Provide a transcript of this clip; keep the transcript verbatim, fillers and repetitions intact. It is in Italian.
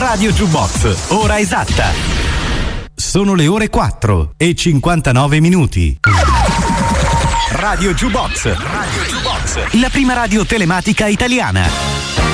Radio Jukebox, ora esatta. Sono le ore quattro e cinquantanove minuti. Radio Jukebox, Radio Jukebox, la prima radio telematica italiana.